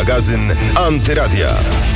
Magazyn Antyradia.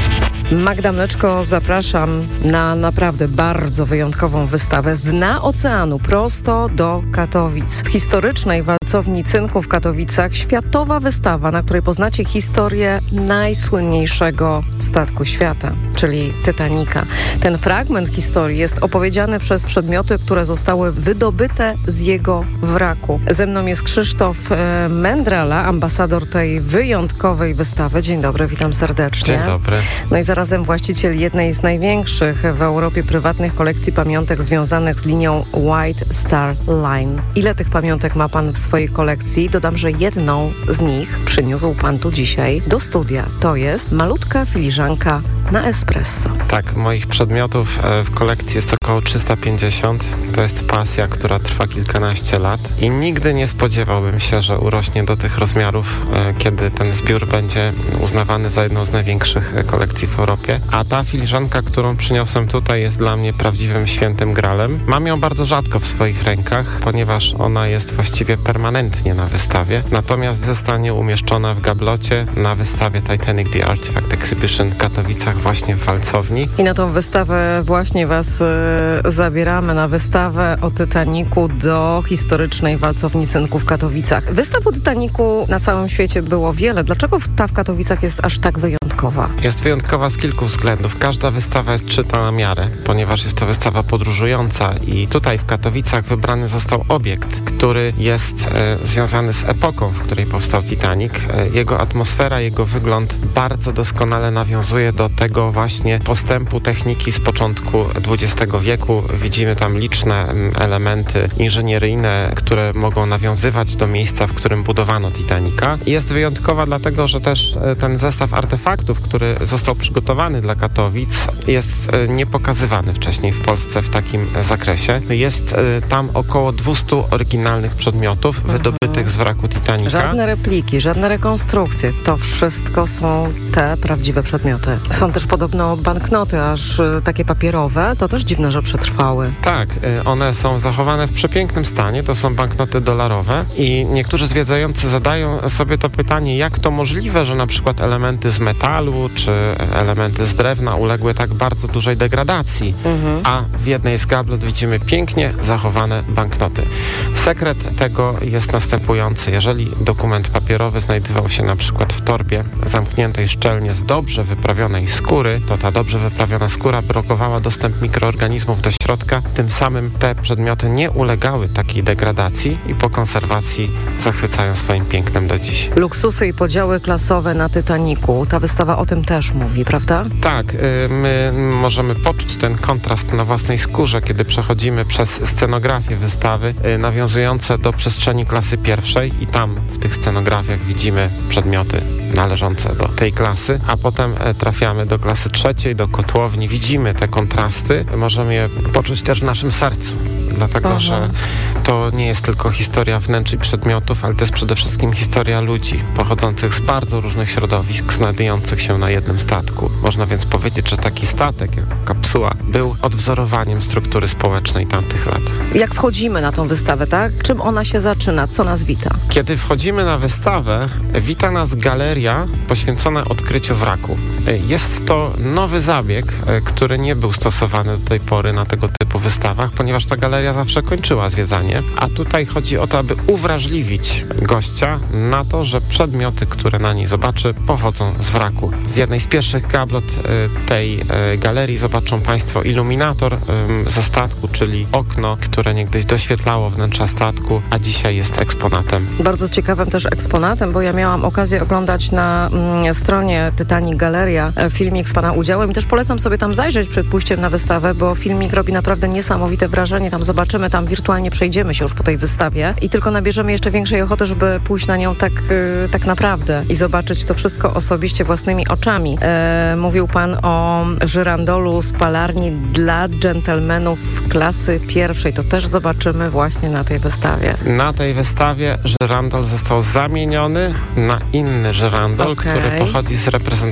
Magda Mleczko, zapraszam na naprawdę bardzo wyjątkową wystawę z dna oceanu, prosto do Katowic. W historycznej walcowni cynku w Katowicach światowa wystawa, na której poznacie historię najsłynniejszego statku świata, czyli Titanica. Ten fragment historii jest opowiedziany przez przedmioty, które zostały wydobyte z jego wraku. Ze mną jest Krzysztof Mędrala, ambasador tej wyjątkowej wystawy. Dzień dobry, witam serdecznie. Dzień dobry. No i zarazem właściciel jednej z największych w Europie prywatnych kolekcji pamiątek związanych z linią White Star Line. Ile tych pamiątek ma pan w swojej kolekcji? Dodam, że jedną z nich przyniósł pan tu dzisiaj do studia. To jest malutka filiżanka na espresso. Tak, moich przedmiotów w kolekcji jest około 350. To jest pasja, która trwa kilkanaście lat i nigdy nie spodziewałbym się, że urośnie do tych rozmiarów, kiedy ten zbiór będzie uznawany za jedną z największych kolekcji w Europie. A ta filiżanka, którą przyniosłem tutaj, jest dla mnie prawdziwym świętym gralem. Mam ją bardzo rzadko w swoich rękach, ponieważ ona jest właściwie permanentnie na wystawie. Natomiast zostanie umieszczona w gablocie na wystawie Titanic The Artifact Exhibition w Katowicach, właśnie w walcowni. I na tą wystawę właśnie was zabieramy, na wystawę o Titanicu do historycznej walcowni cynku w Katowicach. Wystaw o Titanicu na całym świecie było wiele. Dlaczego ta w Katowicach jest aż tak wyjątkowa? Jest wyjątkowa z kilku względów. Każda wystawa jest szyta na miarę, ponieważ jest to wystawa podróżująca i tutaj w Katowicach wybrany został obiekt, który jest związany z epoką, w której powstał Titanic. Jego atmosfera, jego wygląd bardzo doskonale nawiązuje do tego właśnie postępu techniki z początku XX wieku. Widzimy tam liczne elementy inżynieryjne, które mogą nawiązywać do miejsca, w którym budowano Titanica. I jest wyjątkowa dlatego, że też ten zestaw artefaktów, który został przygotowany dla Katowic, jest niepokazywany wcześniej w Polsce w takim zakresie. Jest tam około 200 oryginalnych przedmiotów wydobytych z wraku Titanica. Żadne repliki, żadne rekonstrukcje. To wszystko są te prawdziwe przedmioty. Są też podobno banknoty, aż takie papierowe. To też dziwne, że przetrwały. Tak, one są zachowane w przepięknym stanie. To są banknoty dolarowe i niektórzy zwiedzający zadają sobie to pytanie, jak to możliwe, że na przykład elementy z metalu czy elementy z drewna uległy tak bardzo dużej degradacji, a w jednej z gablot widzimy pięknie zachowane banknoty. Sekret tego jest następujący. Jeżeli dokument papierowy znajdował się na przykład w torbie zamkniętej szczelnie z dobrze wyprawionej skóry, to ta dobrze wyprawiona skóra blokowała dostęp mikroorganizmów do środka. Tym samym te przedmioty nie ulegały takiej degradacji i po konserwacji zachwycają swoim pięknem do dziś. Luksusy i podziały klasowe na Titanicu. Ta wystawa o tym też mówi, prawda? Tak, my możemy poczuć ten kontrast na własnej skórze, kiedy przechodzimy przez scenografię wystawy nawiązujące do przestrzeni klasy pierwszej i tam w tych scenografiach widzimy przedmioty należące do tej klasy, a potem trafiamy do klasy trzeciej, do kotłowni. Widzimy te kontrasty, możemy je poczuć też w naszym sercu. Dlatego, że to nie jest tylko historia wnętrz i przedmiotów, ale to jest przede wszystkim historia ludzi pochodzących z bardzo różnych środowisk, znajdujących się na jednym statku. Można więc powiedzieć, że taki statek, jak kapsuła, był odwzorowaniem struktury społecznej tamtych lat. Jak wchodzimy na tą wystawę, tak? Czym ona się zaczyna? Co nas wita? Kiedy wchodzimy na wystawę, wita nas galeria poświęcona odkryciu wraku. Jest to nowy zabieg, który nie był stosowany do tej pory na tego typu wystawach, ponieważ ta galeria zawsze kończyła zwiedzanie, a tutaj chodzi o to, aby uwrażliwić gościa na to, że przedmioty, które na niej zobaczy, pochodzą z wraku. W jednej z pierwszych gablot tej galerii zobaczą Państwo iluminator ze statku, czyli okno, które niegdyś doświetlało wnętrza statku, a dzisiaj jest eksponatem. Bardzo ciekawym też eksponatem, bo ja miałam okazję oglądać na stronie Titanic Galeria filmik z Pana udziałem i też polecam sobie tam zajrzeć przed pójściem na wystawę, bo filmik robi naprawdę niesamowite wrażenie. Tam zobaczymy, tam wirtualnie przejdziemy się już po tej wystawie i tylko nabierzemy jeszcze większej ochoty, żeby pójść na nią tak naprawdę i zobaczyć to wszystko osobiście własnymi oczami. Mówił Pan o żyrandolu z palarni dla dżentelmenów klasy pierwszej. To też zobaczymy właśnie na tej wystawie. Na tej wystawie żyrandol został zamieniony na inny żyrandol, który pochodzi z reprezentacyjnej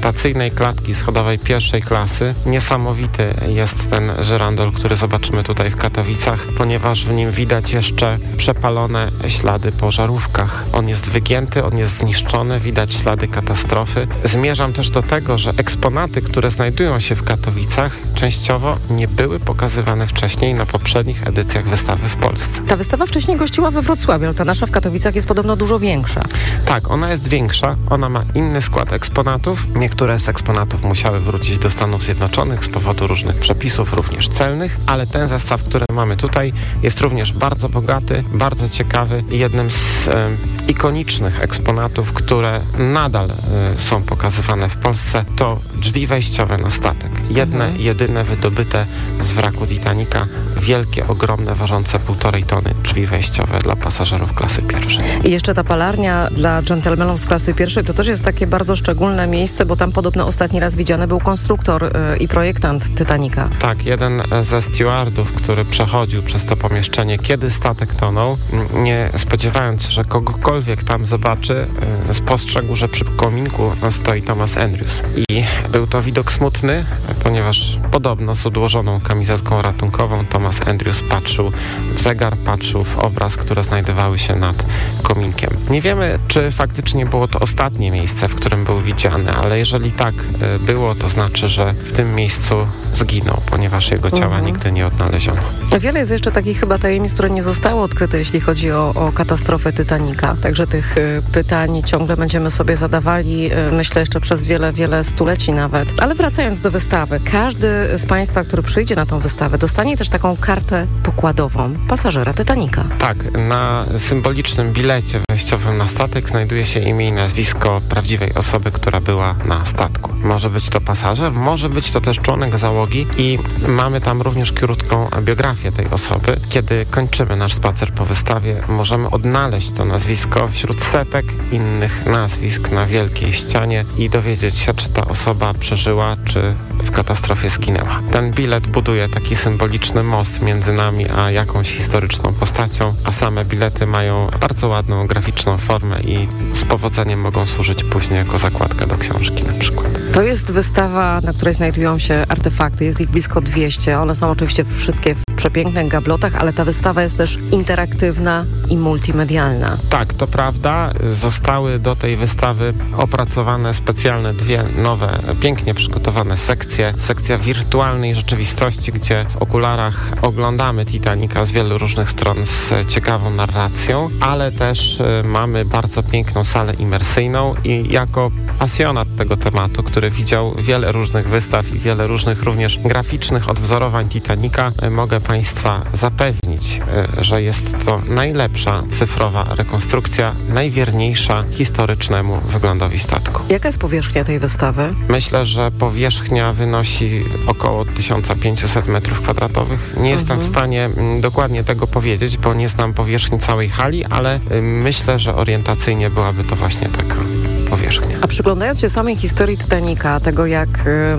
tylnej klatki schodowej pierwszej klasy. Niesamowity jest ten żyrandol, który zobaczymy tutaj w Katowicach, ponieważ w nim widać jeszcze przepalone ślady po żarówkach. On jest wygięty, on jest zniszczony, widać ślady katastrofy. Zmierzam też do tego, że eksponaty, które znajdują się w Katowicach, częściowo nie były pokazywane wcześniej na poprzednich edycjach wystawy w Polsce. Ta wystawa wcześniej gościła we Wrocławiu, ale ta nasza w Katowicach jest podobno dużo większa. Tak, ona jest większa, ona ma inny skład eksponatów. Niektóre z eksponatów musiały wrócić do Stanów Zjednoczonych z powodu różnych przepisów, również celnych, ale ten zestaw, który mamy tutaj, jest również bardzo bogaty, bardzo ciekawy i jednym z ikonicznych eksponatów, które nadal są pokazywane w Polsce, to drzwi wejściowe na statek. Jedyne wydobyte z wraku Titanica, wielkie, ogromne, ważące 1,5 tony drzwi wejściowe dla pasażerów klasy pierwszej. I jeszcze ta palarnia dla dżentelmenów z klasy pierwszej to też jest takie bardzo szczególne miejsce, bo tam podobno ostatni raz widziany był konstruktor i projektant Titanica. Tak, jeden ze stewardów, który przechodził przez to pomieszczenie, kiedy statek tonął, nie spodziewając się, że kogokolwiek tam zobaczy, spostrzegł, że przy kominku stoi Thomas Andrews. I był to widok smutny, ponieważ podobno z odłożoną kamizelką ratunkową Thomas Andrews patrzył w zegar, patrzył w obraz, które znajdowały się nad kominkiem. Nie wiemy, czy faktycznie było to ostatnie miejsce, w którym był widziany, ale jeżeli tak było, to znaczy, że w tym miejscu zginął, ponieważ jego ciała nigdy nie odnaleziono. Wiele jest jeszcze takich chyba tajemnic, które nie zostały odkryte, jeśli chodzi o katastrofę Titanica. Także tych pytań ciągle będziemy sobie zadawali, myślę, jeszcze przez wiele stuleci nawet. Ale wracając do wystawy, każdy z Państwa, który przyjdzie na tą wystawę, dostanie też taką kartę pokładową pasażera Titanica. Tak, na symbolicznym bilecie wejściowym na statek znajduje się imię i nazwisko prawdziwej osoby, która była na statku. Może być to pasażer, może być to też członek załogi i mamy tam również krótką biografię tej osoby. Kiedy kończymy nasz spacer po wystawie, możemy odnaleźć to nazwisko wśród setek innych nazwisk na wielkiej ścianie i dowiedzieć się, czy ta osoba przeżyła, czy w katastrofie zginęła. Ten bilet buduje taki symboliczny most między nami a jakąś historyczną postacią, a same bilety mają bardzo ładną, graficzną formę i z powodzeniem mogą służyć później jako zakładka do książki na przykład. To jest wystawa, na której znajdują się artefakty. Jest ich blisko 200. One są oczywiście wszystkie w przepięknych gablotach, ale ta wystawa jest też interaktywna i multimedialna. Tak, to prawda. Zostały do tej wystawy opracowane specjalne 2 nowe, pięknie przygotowane sekcje. Sekcja wirtualnej rzeczywistości, gdzie w okularach oglądamy Titanica z wielu różnych stron z ciekawą narracją, ale też mamy bardzo piękną salę imersyjną i jako pasjonat tego tematu, który widział wiele różnych wystaw i wiele różnych również graficznych odwzorowań Titanica, mogę Państwa zapewnić, że jest to najlepsza cyfrowa rekonstrukcja, najwierniejsza historycznemu wyglądowi statku. Jaka jest powierzchnia tej wystawy? Myślę, że powierzchnia wynosi około 1500 m2. Nie jestem w stanie dokładnie tego powiedzieć, bo nie znam powierzchni całej hali, ale myślę, że orientacyjnie byłaby to właśnie taka powierzchnia. A przyglądając się samej historii Titanica, tego jak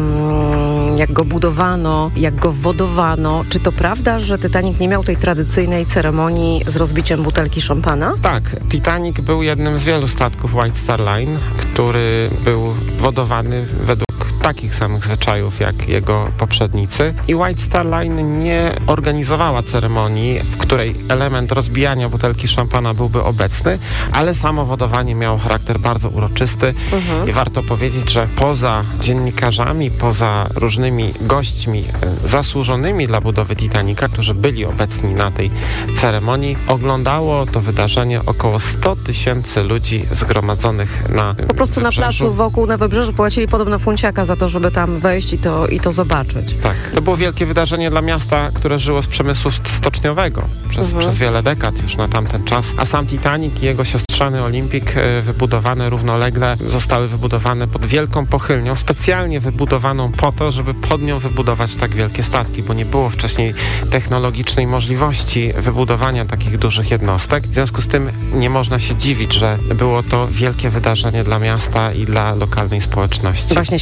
go budowano, jak go wodowano, czy to prawda, że Titanic nie miał tej tradycyjnej ceremonii z rozbiciem butelki szampana? Tak, Titanic był jednym z wielu statków White Star Line, który był wodowany według takich samych zwyczajów jak jego poprzednicy i White Star Line nie organizowała ceremonii, w której element rozbijania butelki szampana byłby obecny, ale samo wodowanie miało charakter bardzo uroczysty i warto powiedzieć, że poza dziennikarzami, poza różnymi gośćmi zasłużonymi dla budowy Titanica, którzy byli obecni na tej ceremonii, oglądało to wydarzenie około 100 000 ludzi zgromadzonych na po prostu wybrzeżu. Na placu wokół, na wybrzeżu płacili podobno funciaka za to, żeby tam wejść i to zobaczyć. Tak. To było wielkie wydarzenie dla miasta, które żyło z przemysłu stoczniowego przez wiele dekad już na tamten czas. A sam Titanic i jego siostrzany Olympik wybudowane równolegle zostały wybudowane pod wielką pochylnią, specjalnie wybudowaną po to, żeby pod nią wybudować tak wielkie statki, bo nie było wcześniej technologicznej możliwości wybudowania takich dużych jednostek. W związku z tym nie można się dziwić, że było to wielkie wydarzenie dla miasta i dla lokalnej społeczności. Właśnie siostrzany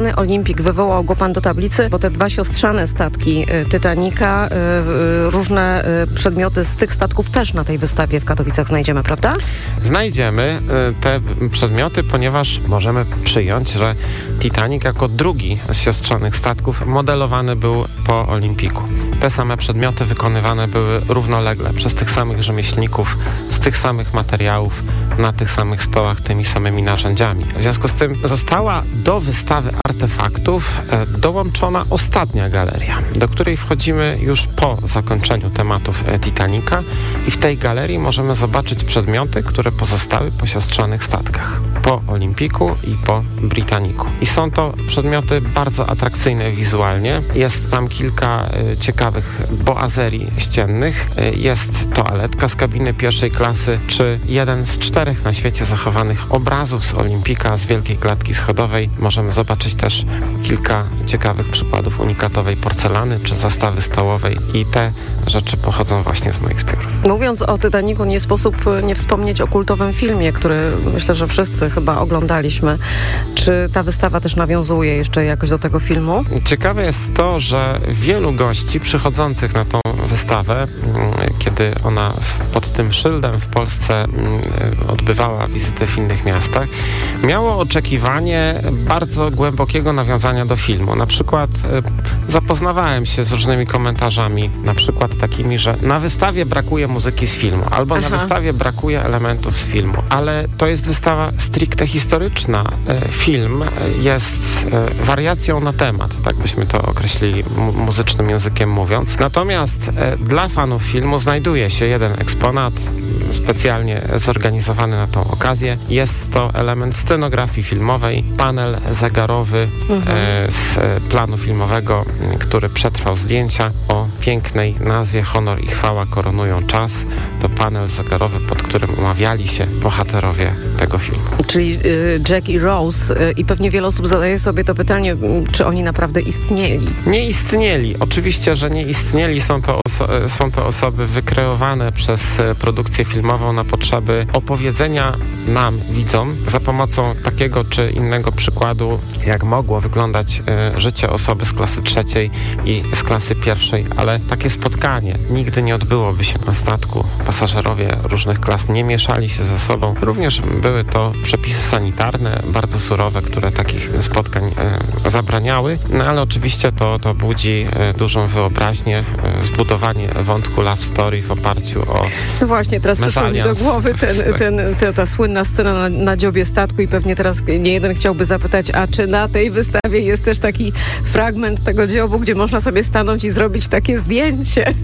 tzw. Olimpik. Wywołał go pan do tablicy, bo te dwa siostrzane statki Titanica, różne przedmioty z tych statków też na tej wystawie w Katowicach znajdziemy, prawda? Znajdziemy te przedmioty, ponieważ możemy przyjąć, że Titanic jako drugi z siostrzanych statków modelowany był po Olimpiku. Te same przedmioty wykonywane były równolegle przez tych samych rzemieślników, z tych samych materiałów, na tych samych stołach, tymi samymi narzędziami. W związku z tym została do wystawy artefaktów dołączona ostatnia galeria, do której wchodzimy już po zakończeniu tematów Titanica i w tej galerii możemy zobaczyć przedmioty, które pozostały po siostrzanych statkach, po Olimpiku i po Britannicu. I są to przedmioty bardzo atrakcyjne wizualnie. Jest tam kilka ciekawych boazerii ściennych. Jest toaletka z kabiny pierwszej klasy, czy jeden z 4 na świecie zachowanych obrazów z Olimpika, z wielkiej klatki schodowej. Możemy zobaczyć też kilka ciekawych przykładów unikatowej porcelany, czy zastawy stołowej i te rzeczy pochodzą właśnie z moich zbiorów. Mówiąc o Titanicu, nie sposób nie wspomnieć o kultowym filmie, który myślę, że wszyscy chyba oglądaliśmy. Czy ta wystawa też nawiązuje jeszcze jakoś do tego filmu? Ciekawe jest to, że wielu gości przychodzących na tą wystawę, kiedy ona pod tym szyldem w Polsce odbywała wizyty w innych miastach, miało oczekiwanie bardzo głębokiego nawiązania do filmu. Na przykład zapoznawałem się z różnymi komentarzami, na przykład takimi, że na wystawie brakuje muzyki z filmu, albo na wystawie brakuje elementów z filmu, ale to jest wystawa stricte historyczna. Film jest wariacją na temat, tak byśmy to określili muzycznym językiem mówiąc. Natomiast dla fanów filmu znajduje się jeden eksponat specjalnie zorganizowany na tą okazję. Jest to element scenografii filmowej, panel zegarowy z planu filmowego, który przetrwał zdjęcia o pięknej nazwie Honor i chwała koronują czas. To panel zegarowy, pod którym umawiali się bohaterowie tego filmu. Czyli Jack i Rose i pewnie wiele osób zadaje sobie to pytanie, czy oni naprawdę istnieli. Nie istnieli. Oczywiście, że nie istnieli. Są to osoby wykreowane przez produkcję filmową na potrzeby opowiedzenia nam, widzom, za pomocą takiego czy innego przykładu, jak mogło wyglądać życie osoby z klasy 3 i z klasy 1, ale takie spotkanie nigdy nie odbyłoby się na statku. Pasażerowie różnych klas nie mieszali się ze sobą. Również były to przepisy sanitarne, bardzo surowe, które takich spotkań zabraniały, no ale oczywiście to budzi dużą wyobraźnię, zbudowanie wątku love story w oparciu o no właśnie, teraz przyszło mi do głowy ta słynna scena na dziobie statku i pewnie teraz nie jeden chciałby zapytać, a czy na tej wystawie jest też taki fragment tego dziobu, gdzie można sobie stanąć i zrobić takie zdjęcie?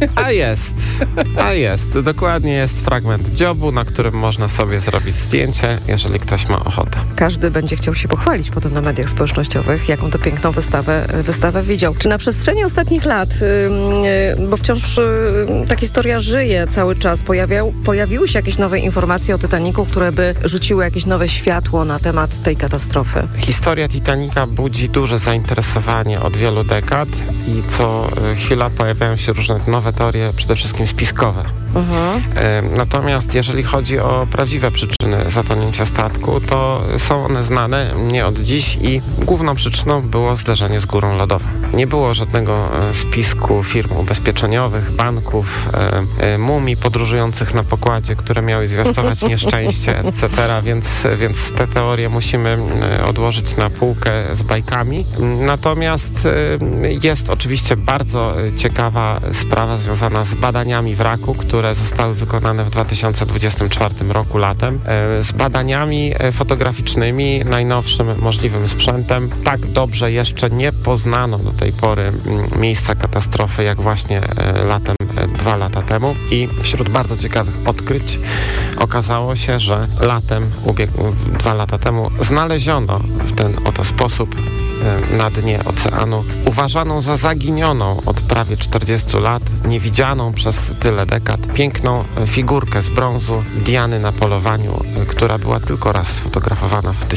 A jest. Dokładnie jest fragment dziobu, na którym można sobie zrobić zdjęcie, jeżeli ktoś ma ochotę. Każdy będzie chciał się pochwalić potem na mediach społecznościowych, jaką to piękną wystawę widział. Czy na przestrzeni ostatnich lat, bo wciąż ta historia żyje cały czas, pojawiły się jakieś nowe informacje o Titanicu, które by rzuciły jakieś nowe światło na temat tej katastrofy? Historia Titanica budzi duże zainteresowanie od wielu dekad i co chwila pojawiają się różne nowe teorie, przede wszystkim spiskowe. Natomiast jeżeli chodzi o prawdziwe przyczyny zatonięcia statku, to są one znane nie od dziś i główną przyczyną było zderzenie z górą lodową. Nie było żadnego spisku firm ubezpieczeniowych, banków, mumii podróżujących na pokładzie, które miały zwiastować nieszczęście, etc., więc te teorie musimy odłożyć na półkę z bajkami. Natomiast jest oczywiście bardzo ciekawa sprawa związana z badaniami wraku, które zostały wykonane w 2024 roku latem, z badaniami fotograficznymi, najnowszym możliwym sprzętem. Tak dobrze jeszcze nie poznano do tej pory miejsca katastrofy, jak właśnie 2 lata temu i wśród bardzo ciekawych odkryć okazało się, że 2 lata temu znaleziono w ten oto sposób na dnie oceanu uważaną za zaginioną od prawie 40 lat, niewidzianą przez tyle dekad, piękną figurkę z brązu Diany na polowaniu, która była tylko raz sfotografowana w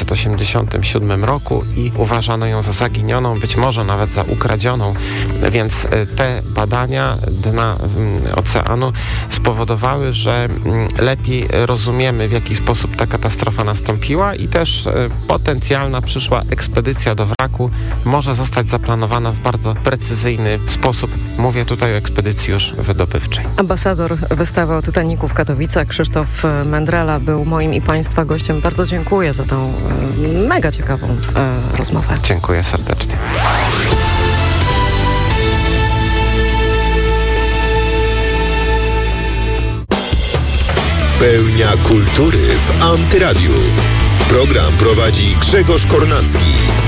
1987 roku i uważano ją za zaginioną, być może nawet za ukradzioną, więc te badania dna oceanu spowodowały, że lepiej rozumiemy, w jaki sposób ta katastrofa nastąpiła i też potencjalna przyszła ekspedycja rekonstrukcja do wraku może zostać zaplanowana w bardzo precyzyjny sposób. Mówię tutaj o ekspedycji już wydobywczej. Ambasador wystawy o Titanicu w Katowicach, Krzysztof Mędrela, był moim i Państwa gościem. Bardzo dziękuję za tą mega ciekawą rozmowę. Dziękuję serdecznie. Pełnia kultury w Antyradiu. Program prowadzi Grzegorz Kornacki.